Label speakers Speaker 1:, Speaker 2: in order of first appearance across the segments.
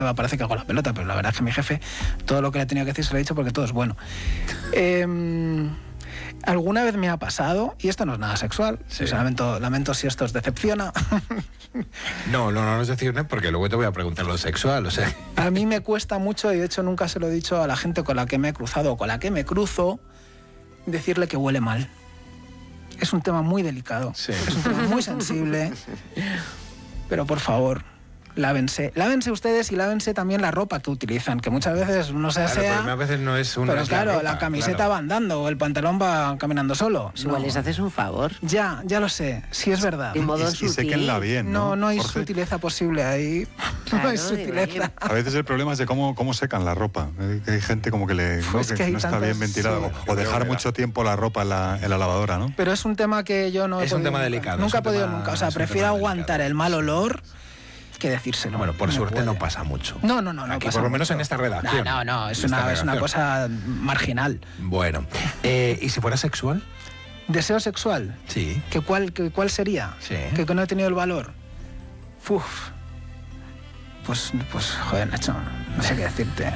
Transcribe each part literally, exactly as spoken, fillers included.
Speaker 1: me parece que hago la pelota, pero la verdad es que mi jefe, todo lo que le he tenido que decir se lo he dicho porque todo es bueno. Eh, alguna vez me ha pasado, y esto no es nada sexual, sí. o sea, lamento, lamento si esto os decepciona.
Speaker 2: No, no, no nos decepciona porque luego te voy a preguntar lo sexual, o sea.
Speaker 1: A mí me cuesta mucho, y de hecho nunca se lo he dicho a la gente con la que me he cruzado o con la que me cruzo, decirle que huele mal. Es un tema muy delicado, sí. es un tema muy sensible, pero por favor, lávense. Lávense ustedes y lávense también la ropa que utilizan, que muchas veces no se asea.
Speaker 2: Claro, pero a veces no es una.
Speaker 1: Pero
Speaker 2: es
Speaker 1: claro,
Speaker 2: la, ropa,
Speaker 1: la camiseta
Speaker 2: claro.
Speaker 1: va andando o el pantalón va caminando solo.
Speaker 3: No. Igual les haces un favor.
Speaker 1: Ya, ya lo sé, sí es verdad.
Speaker 3: De modo
Speaker 4: y,
Speaker 3: sutil.
Speaker 4: y séquenla bien, ¿no?
Speaker 1: No, no hay
Speaker 4: Jorge?
Speaker 1: sutileza posible ahí.
Speaker 3: Claro,
Speaker 1: no hay sutileza.
Speaker 4: A veces el problema es de cómo, cómo secan la ropa. Hay gente como que, le, ¿no?
Speaker 1: Pues
Speaker 4: que,
Speaker 1: que
Speaker 4: que no está
Speaker 1: tantas,
Speaker 4: bien ventilada.
Speaker 1: sí.
Speaker 4: O, o dejar mucho tiempo la ropa en la, en la lavadora, ¿no?
Speaker 1: Pero es un tema que yo no he
Speaker 2: Es un
Speaker 1: podido
Speaker 2: tema
Speaker 1: nunca.
Speaker 2: delicado.
Speaker 1: Nunca he podido
Speaker 2: tema,
Speaker 1: nunca. O sea, prefiero aguantar
Speaker 2: delicado.
Speaker 1: el mal olor que decírselo.
Speaker 2: Bueno, por
Speaker 1: no
Speaker 2: suerte
Speaker 1: puede.
Speaker 2: no pasa mucho.
Speaker 1: No, no, no. no
Speaker 2: Aquí
Speaker 1: pasa
Speaker 2: por lo menos
Speaker 1: mucho.
Speaker 2: en esta redacción.
Speaker 1: No, no, no es,
Speaker 2: En esta
Speaker 1: una, es una cosa marginal.
Speaker 2: Bueno, eh, ¿y si fuera sexual?
Speaker 1: ¿Deseo sexual?
Speaker 2: Sí.
Speaker 1: ¿Que cuál, que, ¿Cuál sería?
Speaker 2: Sí.
Speaker 1: ¿Que, que no he tenido el valor? Uf. Pues, pues joder, Nacho, no sé qué decirte.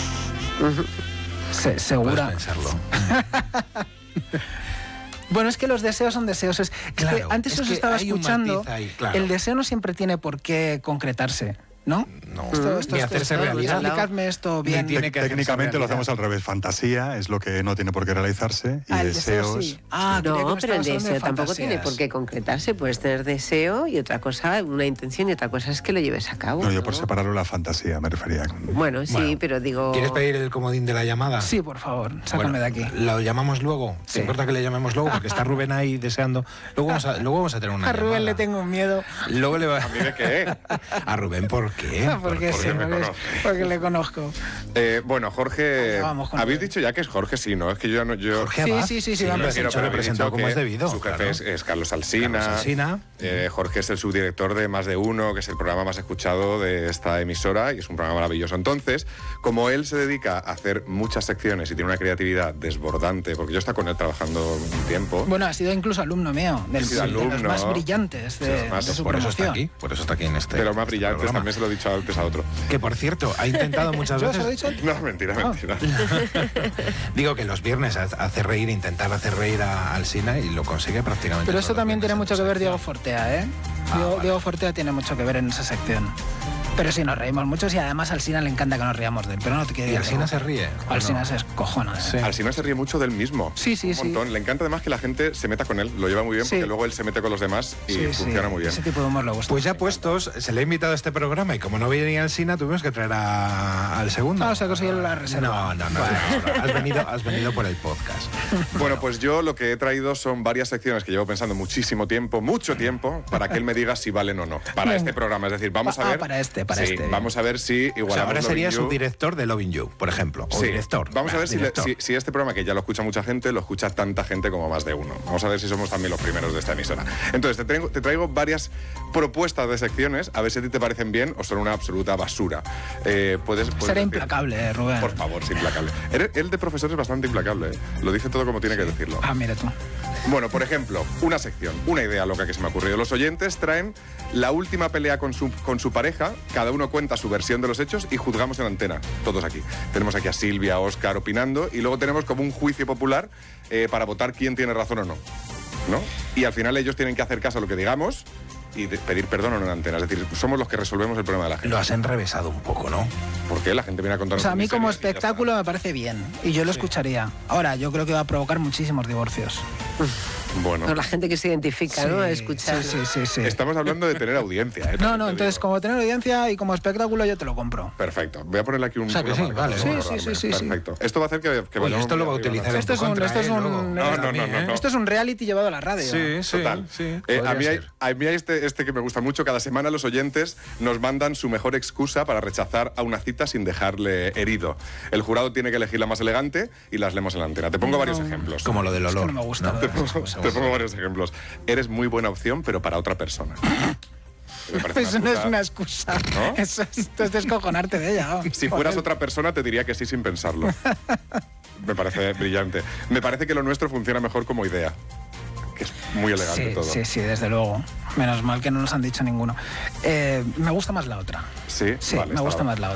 Speaker 1: Se, segura.
Speaker 2: Puedes pensarlo.
Speaker 1: Bueno, es que los deseos son deseos. Es,
Speaker 2: Claro,
Speaker 1: es que antes
Speaker 2: es
Speaker 1: os
Speaker 2: que
Speaker 1: estaba
Speaker 2: hay un
Speaker 1: escuchando.
Speaker 2: matiz ahí, claro.
Speaker 1: El deseo no siempre tiene por qué concretarse, ¿no?
Speaker 2: No,
Speaker 1: Esto, esto,
Speaker 2: ni
Speaker 1: esto,
Speaker 2: hacerse
Speaker 1: esto,
Speaker 2: realidad.
Speaker 1: explicadme esto
Speaker 2: Ni
Speaker 1: bien.
Speaker 2: tiene que hacerse
Speaker 4: Técnicamente lo
Speaker 2: realidad.
Speaker 4: hacemos al revés. Fantasía es lo que no tiene por qué realizarse y
Speaker 1: Ah, el deseo
Speaker 4: deseos.
Speaker 1: sí. Ah, creía que
Speaker 3: No,
Speaker 1: me
Speaker 3: pero el
Speaker 1: estabas hablando de
Speaker 3: deseo tampoco
Speaker 1: fantasías.
Speaker 3: tiene por qué concretarse. Puedes tener deseo y otra cosa, una intención y otra cosa es que lo lleves a cabo.
Speaker 4: No, yo
Speaker 3: ¿no?
Speaker 4: por separarlo la fantasía me refería.
Speaker 3: Bueno, sí,
Speaker 2: Bueno,
Speaker 3: pero digo...
Speaker 2: ¿Quieres pedir el comodín de la llamada?
Speaker 1: Sí, por favor, sácame
Speaker 2: Bueno,
Speaker 1: de aquí.
Speaker 2: ¿lo llamamos luego?
Speaker 1: Sí.
Speaker 2: ¿Te importa que le llamemos luego? Porque está Rubén ahí deseando. Luego vamos a, luego vamos a tener una
Speaker 1: A Rubén
Speaker 2: llamada.
Speaker 1: le tengo un miedo.
Speaker 2: Luego le va...
Speaker 5: ¿A mí de qué?
Speaker 2: ¿A Rubén por qué?
Speaker 1: Porque,
Speaker 5: porque
Speaker 1: sí,
Speaker 5: me
Speaker 1: porque,
Speaker 5: conozco.
Speaker 1: porque le conozco.
Speaker 5: Eh, bueno, Jorge,
Speaker 1: Allá vamos con
Speaker 5: habéis
Speaker 1: Rubén.
Speaker 5: dicho ya que es Jorge, sí, ¿no? Es que yo ya no... Yo,
Speaker 2: Jorge
Speaker 1: Sí,
Speaker 2: Abad.
Speaker 1: sí, sí, sí,
Speaker 2: lo
Speaker 1: me
Speaker 2: he
Speaker 1: has
Speaker 5: Pero
Speaker 2: dicho, lo he
Speaker 5: habéis
Speaker 2: presentado
Speaker 5: dicho
Speaker 2: como
Speaker 5: que
Speaker 2: es debido.
Speaker 5: Su jefe
Speaker 2: claro.
Speaker 5: es, es Carlos Alsina.
Speaker 2: Carlos Alsina.
Speaker 5: Eh, Jorge es el subdirector de Más de Uno, que es el programa más escuchado de esta emisora y es un programa maravilloso. Entonces, como él se dedica a hacer muchas secciones y tiene una creatividad desbordante, porque yo he estado con él trabajando un tiempo.
Speaker 1: Bueno, ha sido incluso alumno mío, del,
Speaker 5: Ha sido
Speaker 1: de los
Speaker 5: alumno.
Speaker 1: más brillantes de,
Speaker 5: Sí, los más-
Speaker 1: de su
Speaker 2: Por eso está
Speaker 1: promoción.
Speaker 2: aquí, por eso está aquí en este.
Speaker 5: de los más
Speaker 2: este
Speaker 5: brillantes,
Speaker 2: programa.
Speaker 5: también se lo he dicho antes a otro.
Speaker 2: Que por cierto, ha intentado muchas
Speaker 1: ¿Yo os lo he
Speaker 2: veces.
Speaker 1: dicho?
Speaker 5: No, mentira,
Speaker 1: Ah.
Speaker 5: mentira.
Speaker 2: Digo que los viernes hace reír, intentar hacer reír a Alsina y lo consigue prácticamente.
Speaker 1: Pero eso
Speaker 2: todos los
Speaker 1: también tiene
Speaker 2: viernes
Speaker 1: mucho
Speaker 2: en
Speaker 1: que ver
Speaker 2: su
Speaker 1: Diego
Speaker 2: sección.
Speaker 1: Fortea, ¿eh?
Speaker 2: Ah,
Speaker 1: Diego,
Speaker 2: vale.
Speaker 1: Diego Fortea tiene mucho que ver en esa sección. Pero sí, nos reímos mucho y además a Alsina le encanta que nos riamos de él. Pero no te quiero
Speaker 2: ¿Y Alsina se ríe? ¿o
Speaker 1: Alsina
Speaker 2: no?
Speaker 1: se escojona. ¿eh?
Speaker 2: Sí.
Speaker 5: Alsina se ríe mucho del mismo.
Speaker 1: Sí, sí,
Speaker 5: un
Speaker 1: sí.
Speaker 5: montón. Le encanta además que la gente se meta con él. Lo lleva muy bien
Speaker 1: Sí.
Speaker 5: porque luego él se mete con los demás y
Speaker 1: Sí, sí.
Speaker 5: funciona muy bien.
Speaker 1: Ese tipo de humor le gusta.
Speaker 2: Pues ya puestos, se le ha invitado a este programa y como no venía Alsina, tuvimos que traer a- al segundo.
Speaker 1: Ah, o sea, conseguido la reserva.
Speaker 2: No, no, no. no. Has, venido, has venido por el podcast.
Speaker 5: Bueno, pues yo lo que he traído son varias secciones que llevo pensando muchísimo tiempo, mucho tiempo, para que él me diga si valen o no. Para
Speaker 1: Venga.
Speaker 5: este programa. Es decir, vamos a
Speaker 1: Ah,
Speaker 5: ver.
Speaker 1: para este, para
Speaker 5: sí,
Speaker 1: este.
Speaker 5: Vamos a ver si
Speaker 2: O sea,
Speaker 5: igualamos
Speaker 2: ahora sería
Speaker 5: Loving You.
Speaker 2: subdirector de Loving You, por ejemplo. O
Speaker 5: Sí,
Speaker 2: director.
Speaker 5: Vamos a
Speaker 2: Va,
Speaker 5: ver si, le-
Speaker 2: director.
Speaker 5: si, si este programa, que ya lo escucha mucha gente, lo escucha tanta gente como Más de Uno. Vamos a ver si somos también los primeros de esta emisora. Entonces, te traigo, te traigo varias propuestas de secciones, a ver si a ti te parecen bien o son una absoluta basura. Eh, puedes, puedes
Speaker 1: Será
Speaker 5: decir-
Speaker 1: implacable, eh, Rubén.
Speaker 5: Por favor, sí, implacable. Él, él de profesor es bastante implacable. ¿eh? Lo dice todo como tiene que decirlo.
Speaker 1: Ah, mira tú.
Speaker 5: Bueno, por ejemplo, una sección, una idea loca que se me ha ocurrido. Los oyentes traen la última pelea con su, con su pareja, cada uno cuenta su versión de los hechos y juzgamos en antena, todos aquí. Tenemos aquí a Silvia, a Óscar opinando y luego tenemos como un juicio popular eh, para votar quién tiene razón o no, ¿no? Y al final ellos tienen que hacer caso a lo que digamos y de- pedir perdón o no en antena. Es decir, somos los que resolvemos el problema de la gente.
Speaker 2: Lo has enrevesado un poco, ¿no?
Speaker 5: Porque la gente viene a contarnos
Speaker 1: O sea, a mí como
Speaker 5: miserias y ya está.
Speaker 1: espectáculo me parece bien. Y yo lo escucharía. Ahora, yo creo que va a provocar muchísimos divorcios.
Speaker 5: Bueno,
Speaker 3: Por la gente que se identifica, ¿no? A
Speaker 1: Sí,
Speaker 3: escuchar.
Speaker 1: Sí, sí, sí, sí.
Speaker 5: estamos hablando de tener audiencia. ¿eh?
Speaker 1: No,
Speaker 5: También
Speaker 1: no,
Speaker 5: te
Speaker 1: entonces
Speaker 5: digo.
Speaker 1: como tener audiencia y como espectáculo yo te lo compro.
Speaker 5: Perfecto. Voy a ponerle aquí un...
Speaker 2: O sea, que
Speaker 5: una
Speaker 2: sí,
Speaker 5: marca
Speaker 2: vale.
Speaker 5: para
Speaker 2: Sí,
Speaker 5: acordarme.
Speaker 1: sí, sí, sí, sí.
Speaker 5: Perfecto. Esto va a hacer que, que
Speaker 2: Oye,
Speaker 5: vayamos
Speaker 2: esto lo va a
Speaker 5: muy arriba.
Speaker 2: utilizar en
Speaker 1: Esto
Speaker 2: tu
Speaker 1: es un-
Speaker 2: contra,
Speaker 1: esto es
Speaker 2: ¿eh?
Speaker 1: un-
Speaker 2: Luego.
Speaker 5: No, no, no, no, no.
Speaker 1: Esto es un reality llevado a la radio.
Speaker 2: Sí, sí,
Speaker 5: Total.
Speaker 2: sí.
Speaker 5: Eh,
Speaker 2: podría
Speaker 5: a mí, hay,
Speaker 2: ser.
Speaker 5: a mí hay este, este que me gusta mucho. Cada semana los oyentes nos mandan su mejor excusa para rechazar a una cita sin dejarle herido. El jurado tiene que elegir la más elegante y las leemos en la antena. Te pongo
Speaker 1: No.
Speaker 5: varios ejemplos.
Speaker 2: Como lo del
Speaker 1: Es que
Speaker 2: olor.
Speaker 1: no me gusta.
Speaker 2: ¿no?
Speaker 5: Te pongo, te pongo varios ejemplos. Eres muy buena opción, pero para otra persona. Me parece
Speaker 1: Eso
Speaker 5: una
Speaker 1: no es
Speaker 5: excusa.
Speaker 1: una excusa.
Speaker 5: ¿No?
Speaker 1: Eso es, esto es descojonarte de ella. vamos.
Speaker 5: Si fueras
Speaker 1: Joder.
Speaker 5: otra persona, te diría que sí sin pensarlo. Me parece brillante. Me parece que lo nuestro funciona mejor como idea. Que es muy elegante
Speaker 1: Sí,
Speaker 5: todo.
Speaker 1: sí, sí, desde luego. Menos mal que no nos han dicho ninguno. Eh, me gusta más la otra.
Speaker 5: Sí,
Speaker 1: Sí,
Speaker 5: vale,
Speaker 1: me
Speaker 5: está
Speaker 1: gusta
Speaker 5: la-
Speaker 1: más la otra.